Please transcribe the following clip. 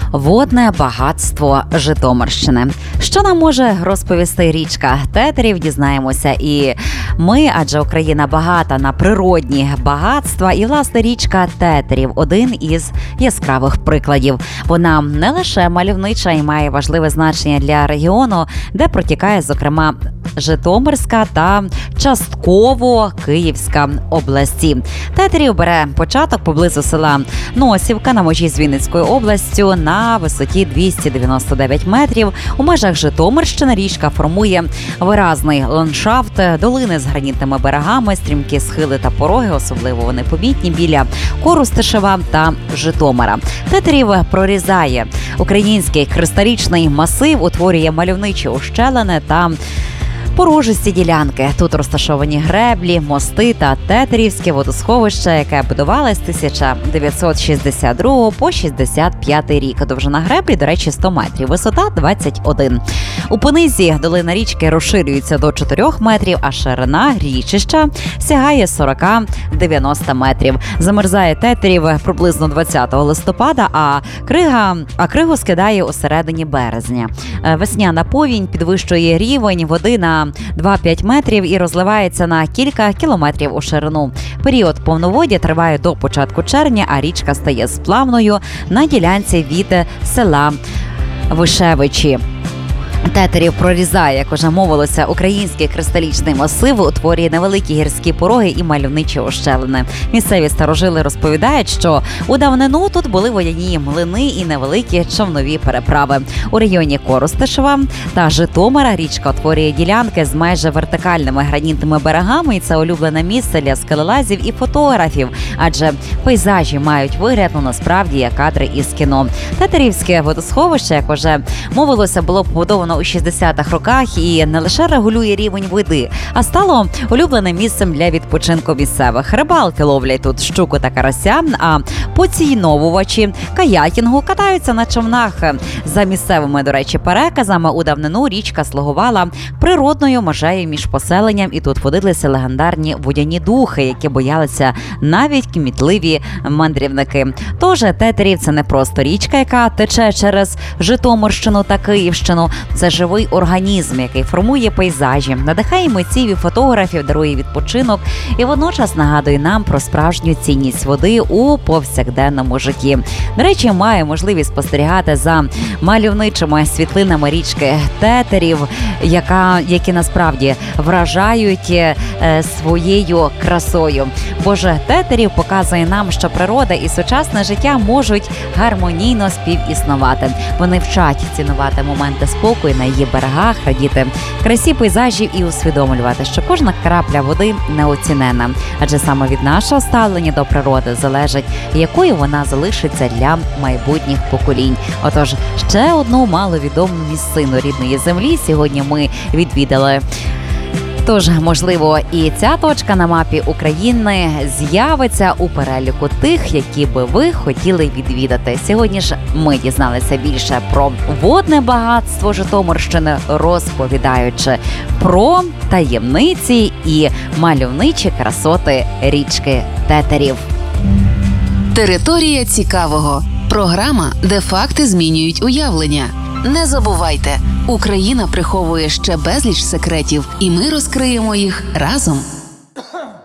Водне багатство Житомирщини. Що нам може розповісти річка Тетерів, дізнаємося і ми, адже Україна багата на природні багатства. І, власне, річка Тетерів – один із яскравих прикладів. Вона не лише мальовнича і має важливе значення для регіону, де протікає, зокрема, Житомирська та частково Київська області. Тетерів бере початок поблизу села Носівка на межі з Вінницькою областю на висоті 299 метрів. У межах Житомирщини річка формує виразний ландшафт, долини з гранітними берегами, стрімкі схили та пороги, особливо вони помітні біля Коростишева та Житомира. Тетерів прорізає український кристалічний масив, утворює мальовничі ущелини та порожисті ділянки. Тут розташовані греблі, мости та Тетерівське водосховище, яке будувалось з 1962 по 65 рік. Довжина греблі, до речі, 100 метрів, висота 21. У понизі долина річки розширюється до 4 метрів, а ширина річища сягає 40-90 метрів. Замерзає Тетерів приблизно 20 листопада, а кригу скидає у середині березня. Весняна повінь підвищує рівень води на 2-5 метрів і розливається на кілька кілометрів у ширину. Період повноводдя триває до початку червня, а річка стає сплавною на ділянці від села Вишевичі. Тетерів прорізає, як уже мовилося, український кристалічний масив, утворює невеликі гірські пороги і мальовничі ущелини. Місцеві старожили розповідають, що у давнину тут були водяні млини і невеликі човнові переправи. У районі Коростишева та Житомира річка утворює ділянки з майже вертикальними гранітними берегами, і це улюблене місце для скелелазів і фотографів, адже пейзажі мають вигляд, насправді, як кадри із кіно. Тетерівське водосховище, як уже мовилося, було побудовано у 60-х роках і не лише регулює рівень води, а стало улюбленим місцем для відпочинку місцевих. Рибалки ловлять тут щуку та карася, а поціновувачі каякінгу катаються на човнах. За місцевими, до речі, переказами, у давнину річка слугувала природною межею між поселенням, і тут водилися легендарні водяні духи, які боялися навіть кмітливі мандрівники. Тож Тетерів – це не просто річка, яка тече через Житомирщину та Київщину. Це живий організм, який формує пейзажі, надихає митців і фотографів, дарує відпочинок і водночас нагадує нам про справжню цінність води у повсякденному житті. До речі, маю можливість спостерігати за мальовничими світлинами річки Тетерів, які насправді вражають своєю красою. Боже, Тетерів показує нам, що природа і сучасне життя можуть гармонійно співіснувати. Вони вчать цінувати моменти спокою на її берегах, радіти красі пейзажів і усвідомлювати, що кожна крапля води неоцінена. Адже саме від нашого ставлення до природи залежить, якою вона залишиться для майбутніх поколінь. Отож, ще одну маловідому місцину рідної землі сьогодні ми відвідали. Тож, можливо, і ця точка на мапі України з'явиться у переліку тих, які би ви хотіли відвідати. Сьогодні ж ми дізналися більше про водне багатство Житомирщини, розповідаючи про таємниці і мальовничі красоти річки Тетерів. Територія цікавого. Програма, де факти змінюють уявлення. Не забувайте, Україна приховує ще безліч секретів, і ми розкриємо їх разом.